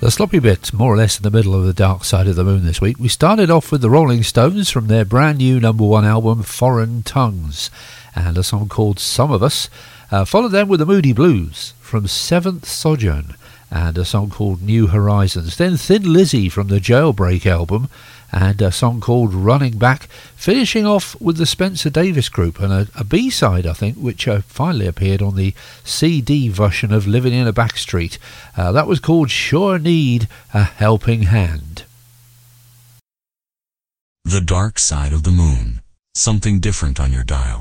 The sloppy bit, more or less in the middle of the dark side of the moon this week. We started off with the Rolling Stones from their brand new #1 album, Foreign Tongues, and a song called Some of Us. Followed them with the Moody Blues from Seventh Sojourn, and a song called New Horizons. Then Thin Lizzy from the Jailbreak album, and a song called Running Back, finishing off with the Spencer Davis Group and a B-side, I think, which finally appeared on the CD version of Living in a Backstreet. That was called Sure Need a Helping Hand. The Dark Side of the Moon. Something different on your dial.